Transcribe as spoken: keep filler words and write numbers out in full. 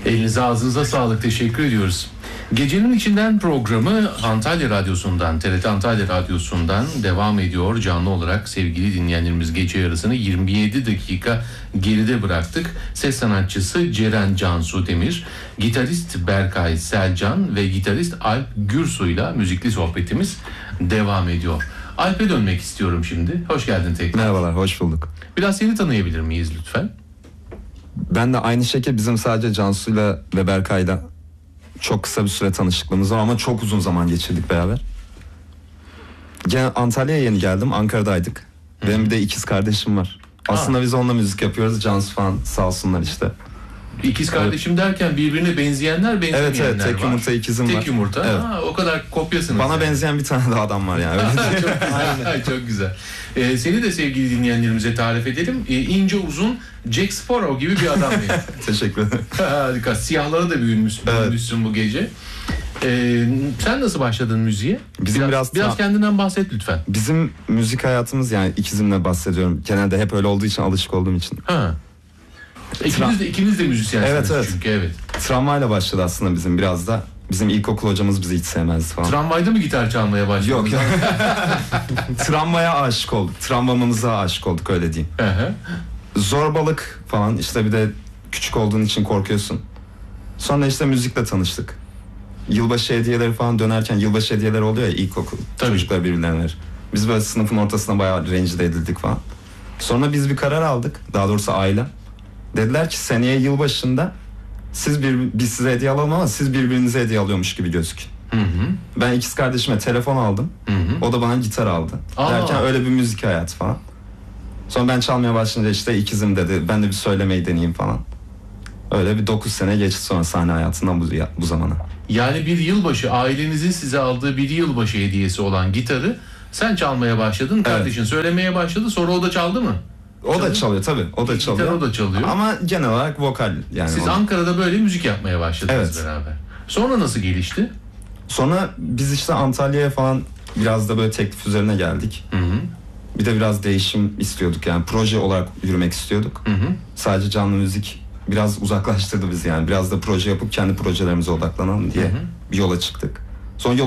Elinize ağzınıza sağlık, teşekkür ediyoruz. Gecenin içinden programı Antalya Radyosu'ndan, T R T Antalya Radyosu'ndan devam ediyor canlı olarak. Sevgili dinleyenlerimiz, gece yarısını yirmi yedi dakika geride bıraktık. Ses sanatçısı Ceren Cansu Demir, gitarist Berkay Selcan ve gitarist Alp Gürsu'yla müzikli sohbetimiz devam ediyor. Alp'e dönmek istiyorum şimdi. Hoş geldin tekrar. Merhabalar, hoş bulduk. Biraz seni tanıyabilir miyiz lütfen? Ben de aynı şekilde bizim sadece Cansu'yla ve Berkay'la çok kısa bir süre tanışıklığımız var ama çok uzun zaman geçirdik beraber. Gene Antalya'ya yeni geldim, Ankara'daydık. Hı. Benim bir de ikiz kardeşim var. Aslında ha. biz onunla müzik yapıyoruz, Cansu falan sağ olsunlar işte. İkiz kardeşim evet. derken birbirine benzeyenler, benzemeyenler evet, evet, tek var. yumurta ikizim tek var. Tek yumurta, evet. ha, o kadar kopyasınız. Bana yani. benzeyen bir tane daha adam var yani. Öyle çok güzel, çok güzel. Ee, seni de sevgili dinleyenlerimize tarif edelim. Ee, ince uzun Jack Sparrow gibi bir adam yani. Teşekkür ederim. Harika, siyahlara da büyümüşsün, evet. büyümüşsün bu gece. Ee, sen nasıl başladın müziğe? Bizim biraz, biraz, biraz kendinden bahset lütfen. Bizim müzik hayatımız, yani ikizimle bahsediyorum. Genelde hep öyle olduğu için, alışık olduğum için. Ha. İkiniz de, ikiniz de müzisyensiniz evet, evet. çünkü evet. Tramvayla başladı aslında bizim biraz da. Bizim ilkokul hocamız bizi hiç sevmezdi falan. Tramvayda mı gitar çalmaya başladınız? Yok. Tramvaya aşık olduk. Tramvamamıza aşık olduk, öyle diyeyim. Hı-hı. Zorbalık falan, işte bir de küçük olduğun için korkuyorsun. Sonra işte müzikle tanıştık. Yılbaşı hediyeleri falan dönerken, yılbaşı hediyeleri oluyor ya ilkokul. Tabii. Çocuklar birbirlerine verir. Biz böyle sınıfın ortasına bayağı rencide edildik falan. Sonra biz bir karar aldık. Daha doğrusu aile. Dediler ki seneye yılbaşında siz bir, biz size hediye alalım ama siz birbirinize hediye alıyormuş gibi gözükün. Hı hı. Ben ikiz kardeşime telefon aldım. Hı hı. O da bana gitar aldı. Aa. Derken öyle bir müzik hayatı falan. Sonra ben çalmaya başlayınca işte ikizim dedi. Ben de bir söylemeyi deneyeyim falan. Öyle bir dokuz sene geçti sonra sahne hayatından bu, bu zamana. Yani bir yılbaşı, ailenizin size aldığı bir yılbaşı hediyesi olan gitarı sen çalmaya başladın. Evet. Kardeşin söylemeye başladı. Sonra o da çaldı mı? O Çalıyor. da çalıyor tabii. O da çalıyor. Gitar o da çalıyor. Ama genel olarak vokal yani. Siz onu. Ankara'da böyle müzik yapmaya başladınız evet. beraber. Sonra nasıl gelişti? Sonra biz işte Antalya'ya falan biraz da böyle teklif üzerine geldik. Hı hı. Bir de biraz değişim istiyorduk yani, proje olarak yürümek istiyorduk. Hı hı. Sadece canlı müzik biraz uzaklaştırdı bizi yani. Biraz da proje yapıp kendi projelerimize odaklanalım diye hı hı. bir yola çıktık. Sonra yol